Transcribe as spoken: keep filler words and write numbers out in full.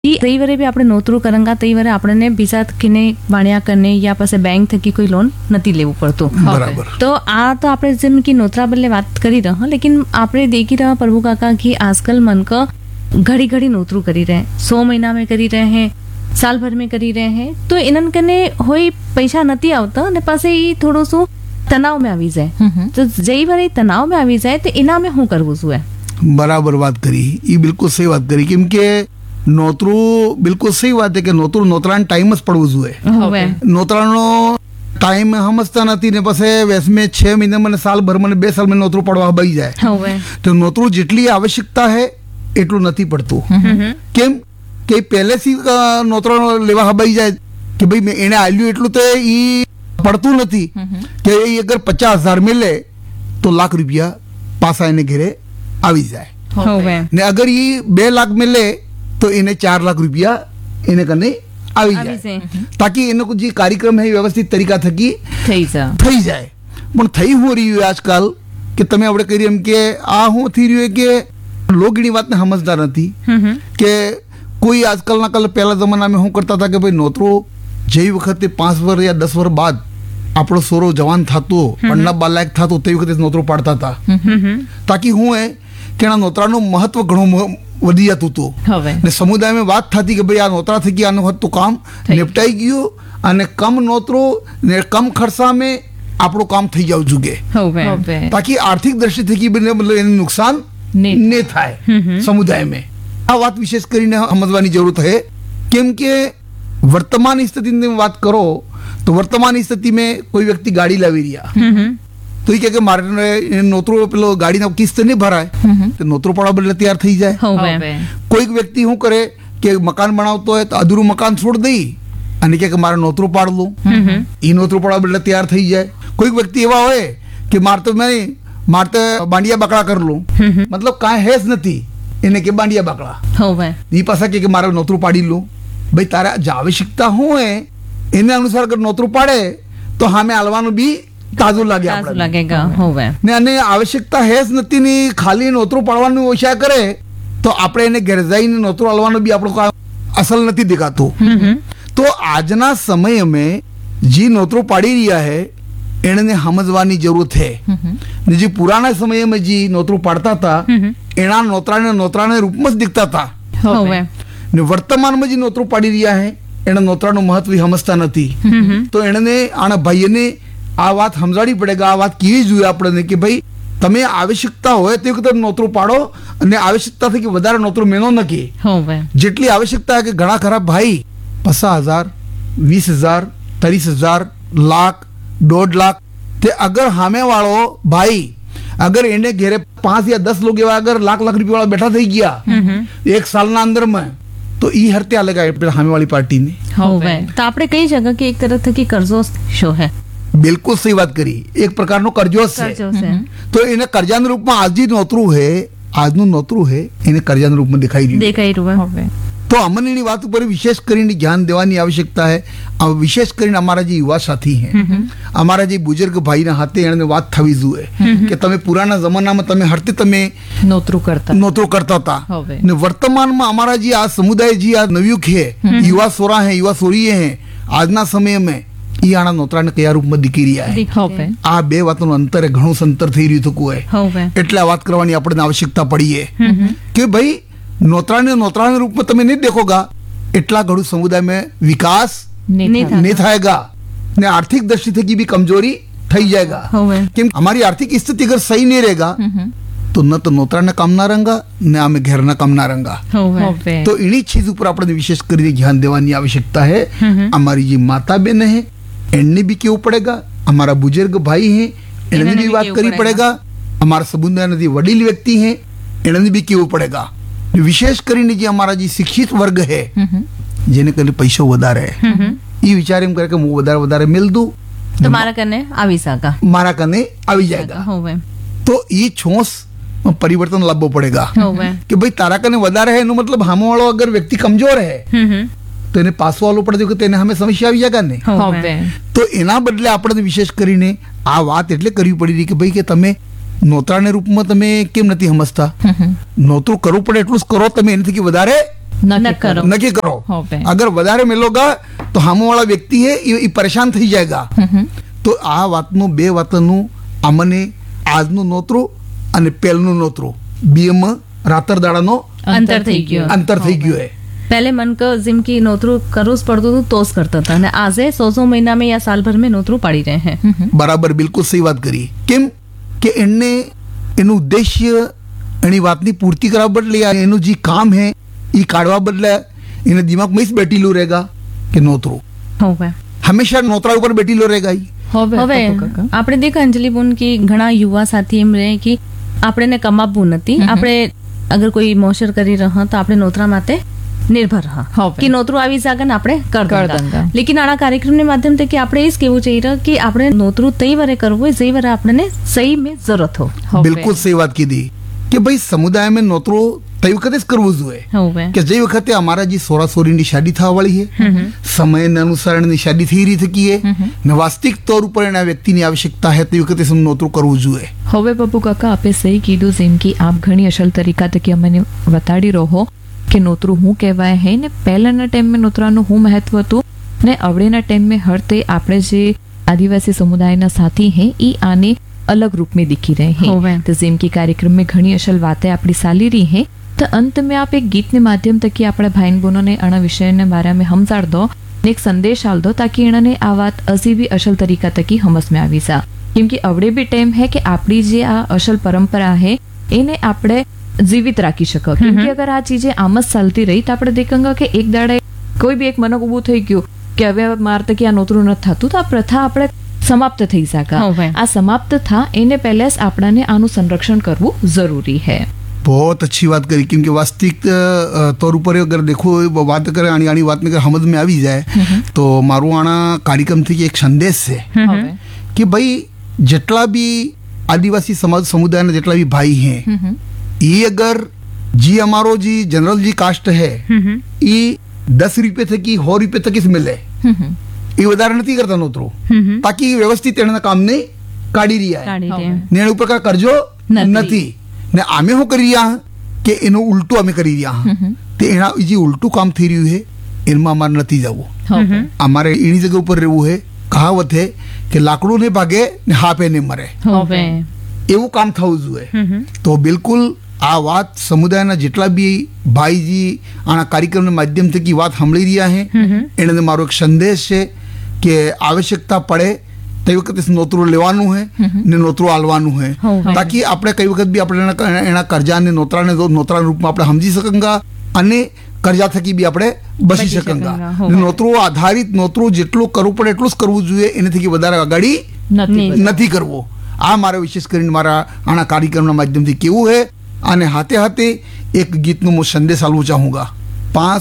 રવિવારે બી આપણે નોતરું કરંગા તૈવારે આપણને બીજા થકીને વાણ્યા કરને યા પાસે બેંક થકી કોઈ લોન નથી લેવું પડતું. બરાબર. તો આ તો આપણે જેમ કે નોતરા બદલે વાત કરી રહ્યા લેकिन આપણે દેખી રહ્યા પ્રભુ કાકા की आजकल मन का घड़ी घड़ी नोतरू करी रहे सौ महीना में करी रहे हैं साल भर में करी रहे हैं तो इनन कने होई पैसा નથી આવતા અને પાસે ઈ થોડું શું તણાવ में આવી જાય તો જઈ વારે તણાવ में આવી જાય તો એના મેં શું કરવું જોઈએ. બરાબર વાત કરી, એ બિલકુલ સહી વાત કરી. કેમ કે નોતરું બિલકુલ સહી વાત છે કે નોતરું નોતરાનો ટાઈમ જ પડવું જોઈએ. નોતરાનો ટાઈમ સમજતા નથી ને પછી વેસમે છ મહિને મને સાલ ભર મને બે સાલ મને નોતરું પડવા બઈ જાય તો નોતરું જેટલી આવશ્યકતા હે એટલું નથી પડતું. કેમ કે પહેલેથી નોતરો લેવા હબાઈ જાય કે ભાઈ એને આલ્યું એટલું તો એ પડતું નથી કે એ અગર પચાસ હજાર મિલે તો લાખ રૂપિયા પાછા એને ઘરે આવી જાય ને અગર એ બે લાખ મિલે તો એને ચાર લાખ રૂપિયા એને કને આવી જાય તાકી એનો જે કાર્યક્રમ હે વ્યવસ્થિત તરીકા થકી થઈ જાય. પણ થઈ હું રહ્યું આજકાલ કે તમે આપણે કહી એમ કે આ હું થઈ રહ્યું કે લોગીની વાતને સમજતા નથી કે કોઈ આજકાલના કાલ પહેલા જમાનામાં શું કરતા હતા કે ભાઈ નોતરો જે વખતે પાંચ વર્ષ યા દસ વર્ષ બાદ આપણો સોરો જવાન થતો પન્ના બાલાયક થતો તે વખતે નોતરો પાડતા હતા તાકી હું એ કે એના નોતરાનું મહત્વ ઘણું વધી જતું હતું ને સમુદાયમાં વાત થતી કે ભાઈ આ નોતરા થકી આનું હતું કામ નિપટાઈ ગયું અને કમ નોતરો ને કમ ખર્ચામાં આપણું કામ થઈ જવું જોઈએ તાકી આર્થિક દ્રષ્ટિ થકી મતલબ એને નુકસાન ને થાય સમુદાયમાં. આ વાત વિશેષ કરીને સમજવાની જરૂર છે કેમ કે વર્તમાન સ્થિતિની વાત કરો તો વર્તમાન સ્થિતિમાં કોઈ વ્યક્તિ ગાડી લાવી રહ્યા તો એ કે મારે નોતરો પેલો ગાડીનો કિસ્ત નહીં ભરાય તો નોતરો પડવા બદલે તૈયાર થઈ જાય. કોઈક વ્યક્તિ શું કરે કે મકાન બનાવતો હોય તો અધૂરું મકાન છોડ દઈ અને કે મારે નોતરો પાડ દઉં એ નોતરો પડવા બદલે તૈયાર થઈ જાય. કોઈક વ્યક્તિ એવા હોય કે મારે તો મેં મારે તો બાંડિયા બાકડા કરી લઉં મતલબ કાંઈ હેસ નથી એને કે બાંડિયા બાકડા એ પાછા કે મારે નોતરું પાડી લઉં. ભાઈ તારે જે આવશ્યકતા હોય એને અનુસાર અગર નોતરું પાડે તો સામે હાલવાનું બી તાજું લાગે ને અને આવશ્યકતા હેસ નથી ને ખાલી નોતરું પાડવાનું ઓછા કરે તો આપણે એને ઘેર જઈને નોતરું હાલવાનું બી આપણું અસલ નથી દેખાતું. તો આજના સમયમાં જે નોતરું પાડી રહ્યા હે એને સમજવાની જરૂર છે ને જે પુરાના સમયમાં જે નોતરું પાડતા હતા એના નોતરાને નોતરાને રૂપમાં જ દીખતા હતા ને વર્તમાનમાં જે નોતરું પાડી રહ્યા હે એના નોતરાનું મહત્વ સમજતા નથી. તો એને આના ભાઈને આ વાત સમજાવવી પડે આ વાત કેવી જોઈએ આપણને કે ભાઈ તમે આવશ્યકતા હોય તે વખતે નોતરું પાડો અને આવશ્યકતા થી વધારે નોતરું મેનો નકી જેટલી આવશ્યકતા કે ઘણા ખરા ભાઈ પચાસ હજાર વીસ હજાર ત્રીસ હજાર લાખ દોઢ લાખ તે અગર સામે વાળો ભાઈ અગર એને ઘેરે પાંચ યા દસ લોકો એવા અગર લાખ લાખ રૂપિયા વાળા બેઠા થઈ ગયા એક સાલના અંદરમાં તો ઈ હરતે અલગ આવે સામે વાળી પાર્ટીને. તો આપણે કહી શકીએ કે એક તરફ થકી કર્જો શો હે. બિલકુલ સહી વાત કરી, એક પ્રકારનો કર્જો છે. તો એને કર્જાના રૂપમાં આજ નોતરું હે આજનું નોતરું હે એને કર્જાના રૂપમાં દેખાઈ રહ્યું દેખાઈ રહ્યું તો અમનની વાત ઉપર વિશેષ કરીને ધ્યાન દેવાની આવશ્યકતા હે. વિશેષ કરીને અમારા જે યુવા સાથી હે અમારા જે બુજુર્ગ ભાઈના હાથે એને વાત થવી જોઈએ કે તમે પુરાના જમાનામાં તમે હરતે તમે નોતરું કરતા નોતરું કરતા હતા ને વર્તમાનમાં અમારા જે આ સમુદાય જે આ નવયુગ હે યુવા સોરા હે યુવા સોરીએ હે આજના સમયમાં ઈ આના નોતરાને કયા રૂપમાં દીકી રહ્યા હે. આ બે વાતોનું અંતર ઘણું સંતર થઈ રહ્યું હતું હોય એટલે આ વાત કરવાની આપણને આવશ્યકતા પડી કે ભાઈ નોતરાને નોતરાના રૂપમાં તમે નહીં દેખોગા એટલા ઘણું સમુદાયમાં વિકાસ નહીં થાયગા ને આર્થિક દ્રષ્ટિ થકી भी कमजोरी થઈ જાયગા. કેમ हमारी आर्थिक स्थिति अगर सही नहीं रहेगा तो न तो नोतराने काम ना रंगा ने आमे घेरना काम ना रंगा. तो इन्हीं चीज ઉપર આપણે વિશેષ કરીને ધ્યાન દેવાની આવશ્યકતા है. हमारी જે માતા બહેન है એમને भी કેવું પડેગા हमारा बुजुर्ग भाई है એને भी વાત કરવી પડેગા हमारा સમુદાયના જે વડીલ વ્યક્તિ है એને भी કેવું પડેગા. વિશેષ કરીને જે અમારા જે શિક્ષિત વર્ગ હે જેને કઈ પૈસો વધારે એ વિચાર એમ કરે કે હું વધારે વધારે મિલ દઉં તો મારા કને આવી સકા મારા કને આવી જાયગા. તો એ છોસ પરિવર્તન લાવવો પડેગા કે ભાઈ તારા કને વધારે હે એનો મતલબ સામે વાળો અગર વ્યક્તિ કમજોર હે તો એને પાછું આવવું પડે કે તેને સામે સમસ્યા આવી જાયગા ને. તો એના બદલે આપણે વિશેષ કરીને આ વાત એટલે કરવી પડી રહી કે ભાઈ કે તમે નોતરાને રૂપમાં તમે કેમ નથી સમજતા નોતરું કરવું પડે એટલું જ કરો તમે એનાથી વધારે न करो नक्की करो હોવે. अगर વધારે મેલોગા તો સામેવાળા વ્યક્તિ હે એ એ પરેશાન થઈ જાયગા તો આ વાતનું બે વાતનું અમને આજનું નોતરું અને પહેલનું નોતરું બેમાં રાતર દાડાનો અંતર થઈ ગયો અંતર થઈ ગયું હે पहले मन को जिम की नोतरू करूँ पड़तू तो तोस करता था ने आजे सौ सौ महीना में या साल भर में नोतरू पाड़ी रहे हैं બરાબર બિલકુલ સહી વાત કરી કેમ કે એમને એનું ઉદ્દેશ્ય એની વાતની પૂર્તિ કરવા બદલે આ એનું જે કામ હે એ કાઢવા બદલે એને દિમાગમાં જ બેઠેલું રહેગા કે નોતરું હવે હંમેશા નોતરા ઉપર બેઠેલો રહેગા ઈ હોવે હવે પપ્પુ કાકા. આપણે દેખ અંજલિ બોન की ઘણા યુવા સાથી એમ રહે કે આપણે કમાવવું નથી આપણે અગર કોઈ મોશર કરી રહ્યા તો આપણે નોતરા માટે निर्भर रहा હવે. कि नोतरू આવી જાગે ને આપણે કર કર દંગા દંગા. લેકિન આના કાર્યક્રમને માધ્યમથી કે આપણે એ જ કહેવું चाहिए કે આપણે નોતરું તઈ વરે કરવું હોય જઈ વરે આપણને સહી में जरूरत हो હોવે. બિલકુલ સહી વાત કીધી કે ભાઈ સમુદાયમાં નોતરો તઈ વખતે જ કરવું જોઈએ હવે કે જે વખતે અમારા જે સોરા સોરીની શાદી થવા વાળી છે સમય અનુસાર એની શાદી થઈ રહી થકી હે ને વાસ્તવિક તौर ઉપર એના વ્યક્તિની આવશ્યકતા હે તે વખતે સમ નોતરું કરવું જોઈએ હવે પપ્પુ કાકા આપે સહી કીધું જેમ કે આપ ઘણી અસલ તરીકા તકી અમને બતાડી રહો કે નોતરું હું કહેવાય હે ને પહેલાના ટાઈમમાં નોતરાનું હું મહત્વ હતું ને અવળેના ટાઈમમાં હરતે આપણે જે આદિવાસી સમુદાયના સાથી હે ઈ આને अलग रूप में दिखी रहे होवे. हैं तो जिम के कार्यक्रम में घनी असल बातें आपकी साली रही हैं तो अंत में आप एक गीत ने माध्यम तक की अपने भाई बहनों ने अणा विषय ने बारे में समझाड़ दो ने एक संदेश आल दो ताकि इन्होंने आ बात असी भी असल तरीका तक की हमस में आवी सा क्योंकि अवड़े भी टाइम है कि आपड़ी जे आ असल परंपरा है इन्हें आपड़े जीवित राखी શકો क्योंकि अगर आ चीजें आम જ ચાલતી રહી તો આપણે દેખાંગા કે એક દાડે કોઈ બી એક મનક ઉભું થઈ ગયું કે હવે માર તક આ નોતરું નથી થતું તો આ પ્રથા આપણે સમાપ્ત થઈ શકે હવે. આ સમાપ્ત થા એને પહેલે જ આપણાને આનું સંરક્ષણ કરવું જરૂરી है बहुत अच्छी बात करी क्योंकि वास्तविक अ, तौर पर अगर देखो बात करें आनी आनी बात में अगर समझ में આવી જાય તો મારું આના કાર્યક્રમથી એક સંદેશ છે હવે કે ભાઈ જેટલા બી આદિવાસી સમાજ સમુદાયના જેટલા બી ભાઈ હે એ અગર जी हमारो जी जनरल जी कास्ट है ये दस रुपये थकी सौ रुपये तक मिले એ વધારે નથી કરતા નોતરો તાકી વ્યવસ્થિત એના કામને કાઢી રહ્યા કાઢી દે ને એના ઉપર કાંઈ કરજો નથી. નથી ને અમે શું કરી રહ્યા કે એનું ઉલટું અમે કરી રહ્યા તે એના જે ઉલટું કામ થઈ રહ્યું છે એમાં અમારે નથી જવું હવે અમારે એની જગ્યા ઉપર રહેવું છે કહાવત છે કે લાકડું ને ભાગે ને હાપે ને મરે હવે એવું કામ થવું જોઈએ તો બિલકુલ આ વાત સમુદાયના જેટલા બી ભાઈજી આના કાર્યક્રમના માધ્યમ થકી વાત સાંભળી રહ્યા છે એને મારો એક સંદેશ છે કે આવશ્યકતા પડે તે વખતે નોતરું લેવાનું છે ને નોતરું આલવાનું છે હઉ. તાકી આપણે કઈ વખત બી આપણે એના એના કર્જાને નોતરાને નોતરાના રૂપમાં આપણે સમજી શકંગા અને કર્જા થકી બી આપણે બચી બચી શકંગા શકંગા, હઉ. ને નોતરું આધારિત નોતરું જેટલું કરવું પડે એટલું જ કરવું જોઈએ એને થકી વધારે આગાડી નથી નહીં. નથી કરવો આ મારે વિશેષ કરીને મારા આના કાર્યક્રમના માધ્યમથી કેવું છે અને હાથે હાથે એક ગીતનો હું સંદેશ આપવું ચાહુંગા પાંચ